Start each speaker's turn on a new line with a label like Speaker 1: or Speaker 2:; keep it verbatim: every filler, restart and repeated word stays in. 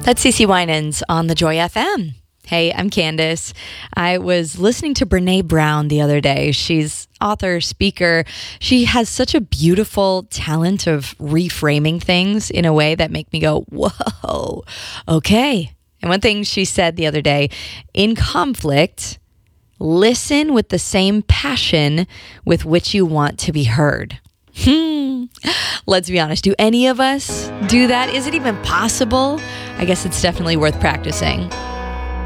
Speaker 1: That's Cece Winans on the Joy F M. Hey, I'm Candace. I was listening to Brene Brown the other day. She's author, speaker. She has such a beautiful talent of reframing things in a way that make me go, whoa, okay. And one thing she said the other day, in conflict, listen with the same passion with which you want to be heard. Hmm. Let's be honest. Do any of us do that? Is it even possible? I guess it's definitely worth practicing.